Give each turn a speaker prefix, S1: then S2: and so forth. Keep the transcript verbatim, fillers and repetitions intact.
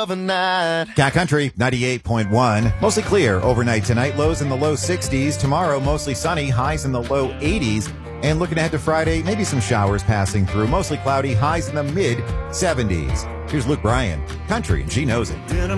S1: of a night.
S2: Cat Country ninety-eight point one. Mostly clear overnight tonight. Lows in the low sixties. Tomorrow, mostly sunny. Highs in the low eighties. And looking ahead to Friday, maybe some showers passing through. Mostly cloudy. Highs in the mid seventies. Here's Luke Bryan. Country, and she knows it.